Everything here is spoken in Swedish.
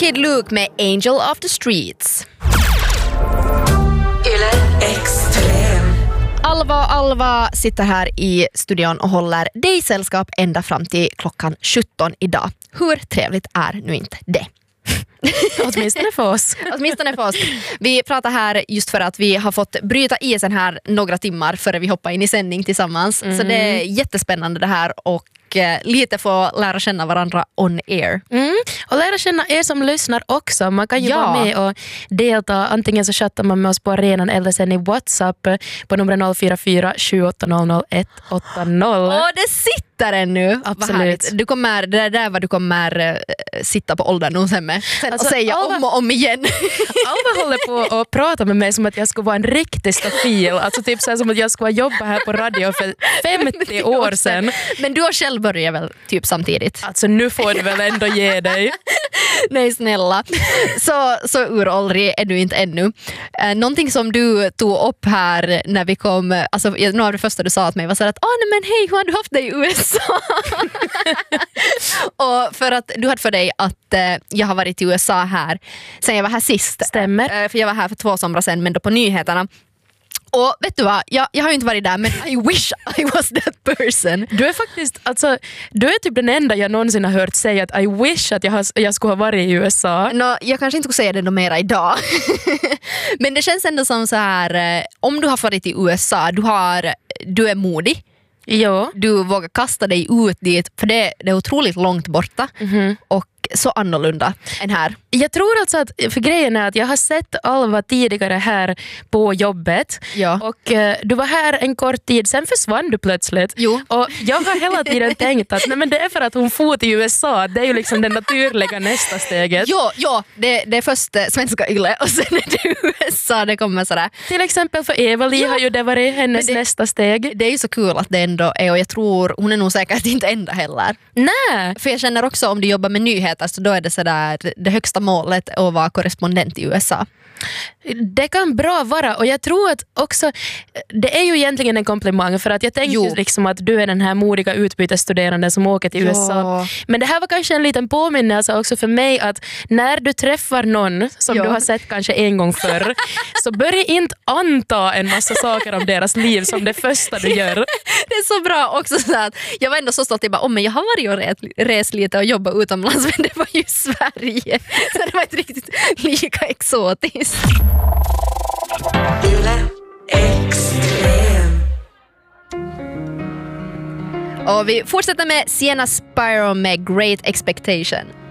Kid Luke med Angel of the Streets. Yle Extrem. Alva sitter här i studion och håller dig sällskap ända fram till klockan 17 idag. Hur trevligt är nu inte det? Åtminstone för oss. Åtminstone för oss. Vi pratar här just för att vi har fått bryta isen här några timmar före vi hoppar in i sändning tillsammans. Så det är jättespännande det här och lite få lära känna varandra on air. Och lära känna er som lyssnar också. Man kan ju vara med och delta. Antingen så chattar man med oss på arenan eller sen i WhatsApp på nummer 044 780 180. Åh, det sitter ännu. Absolut. Du kommer, det där vad du kommer sitta på ålderdomshemmet sen och säga om och om igen. Alva håller på att prata med mig som att jag skulle vara en riktig stafil. Alltså typ så här som att jag skulle jobba här på radio för 50 år sedan. Men du har själv börjat väl typ samtidigt? Alltså nu får du väl ändå ge dig. Nej, snälla. Så uråldrig är du inte ännu. Någonting som du tog upp här när vi kom, alltså några av det första du sa till mig var så att nej men hej, hur har du haft det i USA? Och för att du hade för dig att jag har varit i USA här sen jag var här sist. Stämmer. För jag var här för 2 somrar sedan, men då på nyheterna. Och vet du vad, jag har ju inte varit där, men I wish I was that person. Du är faktiskt, alltså, du är typ den enda jag någonsin har hört säga att I wish att jag skulle ha varit i USA. Jag kanske inte skulle säga det mera idag. Men det känns ändå som så här, om du har varit i USA, du är modig. Jo. Du vågar kasta dig ut dit, för det är otroligt långt borta. Och så annorlunda än här. Jag tror alltså att, för grejen är att jag har sett Alva tidigare här på jobbet. Ja. Och du var här en kort tid, sen försvann du plötsligt. Jo. Och jag har hela tiden tänkt att nej, men det är för att hon får till USA. Det är ju liksom det naturliga nästa steget. Ja, det är först svenska yle och sen är det USA, det kommer sådär. Till exempel för Eva-Li har ju det varit hennes nästa steg. Det är ju så kul att det ändå är, och jag tror hon är nog säkert inte enda heller. Nej. För jag känner också om du jobbar med nyheter så då är det sådär det högsta målet att vara korrespondent i USA. Det kan bra vara, och jag tror att också det är ju egentligen en komplimang, för att jag tänker liksom att du är den här modiga utbytesstuderande som åker till USA. Men det här var kanske en liten påminnelse också för mig att när du träffar någon som du har sett kanske en gång förr, så börja inte anta en massa saker om deras liv som det första du gör. Det är så bra också så att jag var ändå så stolt, men jag har varit och rest lite och jobbat utomlands, men det var ju Sverige. Så det var inte riktigt lika exotiskt. Yle Extrem. Och vi fortsätter med Sienna Spyro med Great Expectation.